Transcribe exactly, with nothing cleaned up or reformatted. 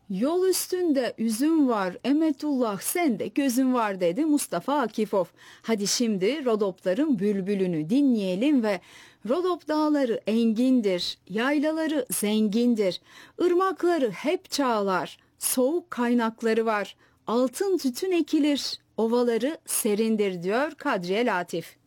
Yol üstünde üzüm var, Emetullah sende gözün var dedi Mustafa Akifov. Hadi şimdi Rodopların bülbülünü dinleyelim ve Rodop dağları engindir, yaylaları zengindir, ırmakları hep çağlar, soğuk kaynakları var, altın tütün ekilir, ovaları serindir diyor Kadriye Latif.